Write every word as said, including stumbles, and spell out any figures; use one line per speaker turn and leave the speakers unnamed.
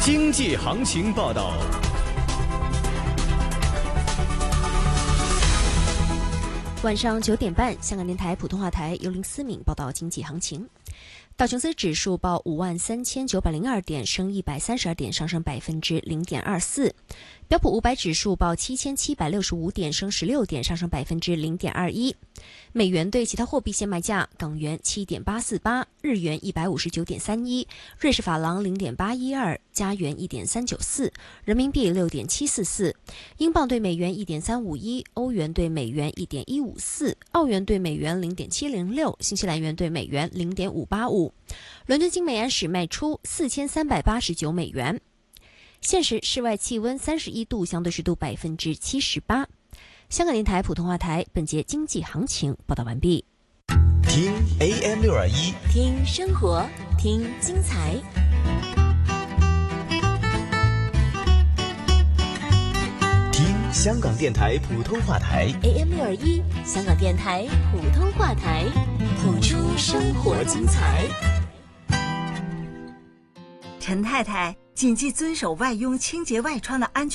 经济行情报道。
晚上九点半，香港电台普通话台由林思敏报道经济行情。道琼斯指数报五万三千九百零二点，升一百三十二点，上升百分之零点二四。标普五百指数报七千七百六十五点，升十六点，上升百分之零点二一。美元对其他货币现卖价：港元七点八四八，日元一百五十九点三一，瑞士法郎零点八一二，加元一点三九四，人民币六点七四四，英镑对美元一点三五一，欧元对美元一点一五四，澳元对美元零点七零六，新西兰元对美元零点五八五。伦敦金每安士卖出四千三百八十九美元。现时室外气温三十一度，相对湿度百分之七十八。香港电台普通话台本节经济行情报道完毕。
听 A M 六二一，
听生活，听精彩。
听香港电台普通话台
A M 六二一，香港电台普通话台，谱出生活精彩。
陈太太谨记遵守外佣清洁外窗的安全